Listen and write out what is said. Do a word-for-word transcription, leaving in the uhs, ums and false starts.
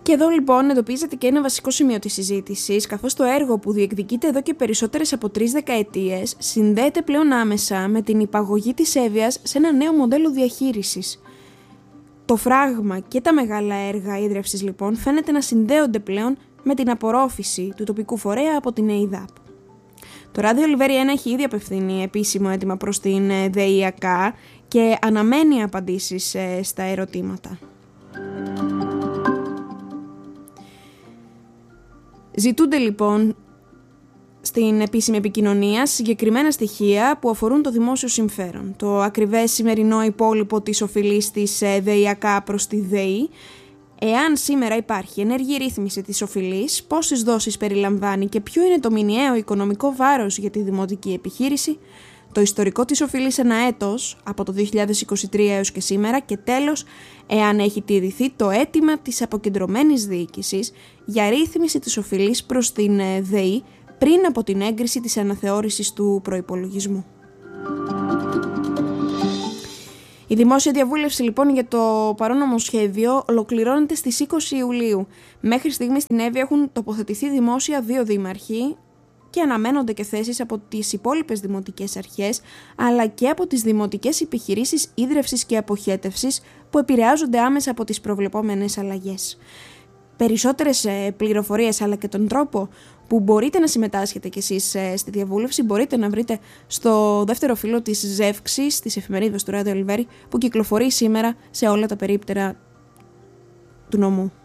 Και εδώ λοιπόν εντοπίζεται και ένα βασικό σημείο της συζήτησης, καθώς το έργο που διεκδικείται εδώ και περισσότερες από τρεις δεκαετίες συνδέεται πλέον άμεσα με την υπαγωγή της Εύβοιας σε ένα νέο μοντέλο διαχείρισης. Το φράγμα και τα μεγάλα έργα ίδρευσης λοιπόν φαίνεται να συνδέονται πλέον με την απορρόφηση του τοπικού φορέα από την ΕΙΔΑΠ. Το Ράδιο Ολιβέρη ένα έχει ήδη απευθύνει επίσημο αίτημα προς την ΔΕΙΑΚΑ και αναμένει απαντήσεις στα ερωτήματα. Ζητούνται λοιπόν στην επίσημη επικοινωνία συγκεκριμένα στοιχεία που αφορούν το δημόσιο συμφέρον. Το ακριβές σημερινό υπόλοιπο της οφειλής της ΔΕΙΑΚΑ προς τη ΔΕΗ, εάν σήμερα υπάρχει ενεργή ρύθμιση της οφειλής, πόσες δόσεις περιλαμβάνει και ποιο είναι το μηνιαίο οικονομικό βάρος για τη δημοτική επιχείρηση, το ιστορικό της οφειλής ένα έτος από το δύο χιλιάδες είκοσι τρία έως και σήμερα και τέλος, εάν έχει τηρηθεί το αίτημα της αποκεντρωμένης διοίκησης για ρύθμιση της οφειλής προς την ΔΕΗ πριν από την έγκριση της αναθεώρησης του προϋπολογισμού. Η δημόσια διαβούλευση λοιπόν για το παρόν νομοσχέδιο ολοκληρώνεται στις είκοσι Ιουλίου. Μέχρι στιγμής στην Εύβοια έχουν τοποθετηθεί δημόσια δύο δήμαρχοι και αναμένονται και θέσεις από τις υπόλοιπες δημοτικές αρχές, αλλά και από τις δημοτικές επιχειρήσεις ίδρευσης και αποχέτευσης που επηρεάζονται άμεσα από τις προβλεπόμενες αλλαγές. Περισσότερες πληροφορίες αλλά και τον τρόπο που μπορείτε να συμμετάσχετε κι εσείς στη διαβούλευση μπορείτε να βρείτε στο δεύτερο φύλλο της Ζεύξης, της εφημερίδας του Ράδιο Ολιβέρη, που κυκλοφορεί σήμερα σε όλα τα περίπτερα του νομού.